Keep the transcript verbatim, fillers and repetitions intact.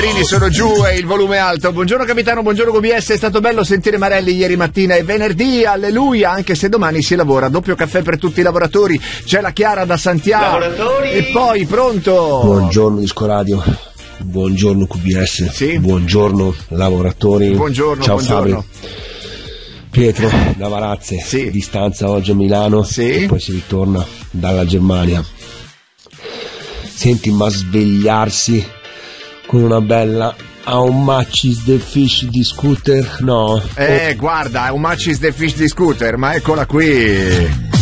Sono giù e il volume alto. Buongiorno capitano, buongiorno Q B S. È stato bello sentire Marelli ieri mattina. È venerdì, alleluia, anche se domani si lavora. Doppio caffè per tutti i lavoratori. C'è la Chiara da Santiago. Lavoratori. E poi pronto. Buongiorno Disco Radio. Buongiorno Q B S. Sì. Buongiorno lavoratori. Buongiorno. Ciao buongiorno. Fabio. Pietro da Varazze. Sì. Distanza oggi a Milano. Sì. E poi si ritorna dalla Germania. Senti, ma svegliarsi con una bella How much is the fish di Scooter? No. Eh, oh. Guarda, How much is the fish di Scooter? Ma eccola qui.